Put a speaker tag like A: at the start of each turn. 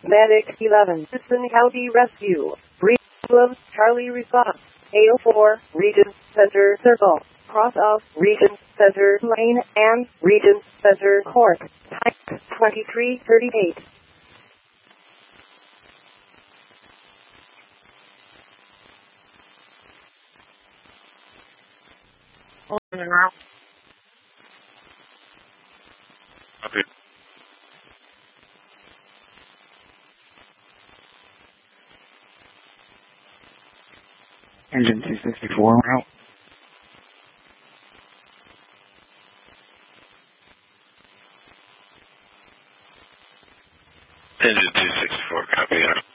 A: Medic 11, Houston County Rescue. Breedlove, Charlie response. 804, Regent Center Circle. Cross of Regent Center Lane and Regent Center Court. Time 23:38.
B: Okay.
C: Engine 264 route.
B: Engine 264, copy.